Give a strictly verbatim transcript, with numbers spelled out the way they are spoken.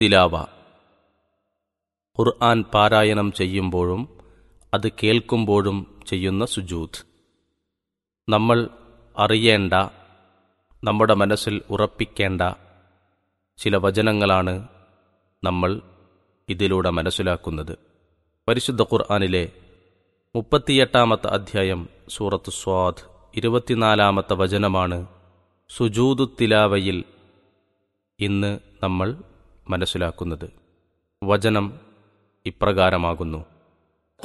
തിലാവ. ഖുർആൻ പാരായണം ചെയ്യുമ്പോഴും അത് കേൾക്കുമ്പോഴും ചെയ്യുന്ന സുജൂദ്. നമ്മൾ അറിയേണ്ട, നമ്മുടെ മനസ്സിൽ ഉറപ്പിക്കേണ്ട ചില വചനങ്ങളാണ് നമ്മൾ ഇതിലൂടെ മനസ്സിലാക്കുന്നത്. പരിശുദ്ധ ഖുർആനിലെ മുപ്പത്തിയെട്ടാമത്തെ അധ്യായം സൂറത്ത് സ്വാദ് ഇരുപത്തിനാലാമത്തെ വചനമാണ് സുജൂദു തിലാവയിൽ ഇന്ന് നമ്മൾ മനസ്സിലാക്കുന്നത്. വചനം ഇപ്രകാരമാകുന്നു: